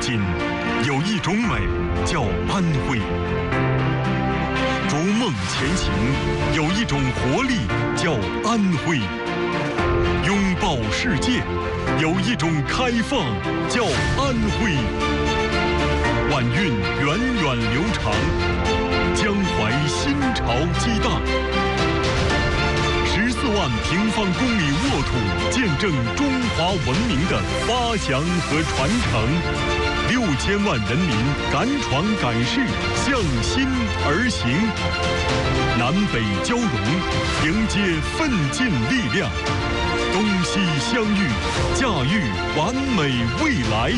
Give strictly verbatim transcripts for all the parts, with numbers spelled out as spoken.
今，有一种美叫安徽；逐梦前行，有一种活力叫安徽；拥抱世界，有一种开放叫安徽。晚运源远流长，江淮新潮激荡。十四万平方公里沃土，见证中华文明的发祥和传承。六千万人民敢闯敢试，向心而行。南北交融，迎接奋进力量。东西相遇，驾驭完美未来。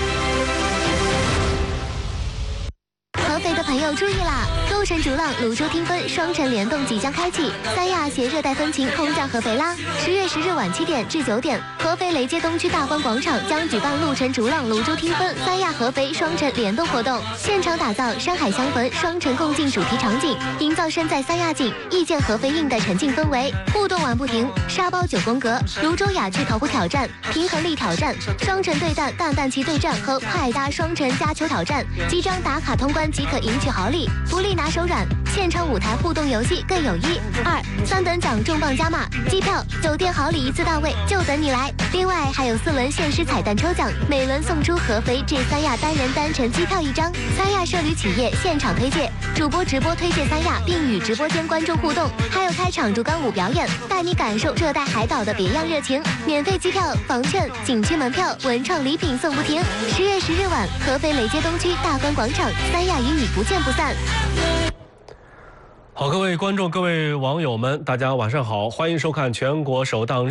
合肥的朋友注意啦！陆晨逐浪、泸州听分双城联动即将开启，三亚携热带风情空降合肥啦！十月十日晚七点至九点，合肥雷街东区大欢广场将举办陆晨逐浪、泸州听分三亚合肥双城联动活动，现场打造山海相逢、双城共进主题场景，营造身在三亚景、意见合肥印的沉浸氛围。互动玩不停，沙包九宫格、泸州雅趣头部挑战、平衡力挑战、双城对战、蛋蛋棋对战和快搭双城加球挑战，即张打卡通关即可赢取好礼，福利拿手软，现场舞台互动游戏更有一二三等奖重磅加码，机票、酒店好礼一次到位，就等你来。另外还有四轮限时彩蛋抽奖，每轮送出合肥至三亚单人单程机票一张。三亚涉旅企业现场推介，主播直播推介三亚，并与直播间观众互动，还有开场竹竿舞表演，带你感受热带海岛的别样热情。免费机票、房券、景区门票、文创礼品送不停。十月十日晚，合肥雷街东区大欢广场，三亚与你不见不散。 好，各位观众、各位网友们，大家晚上好，欢迎收看全国首档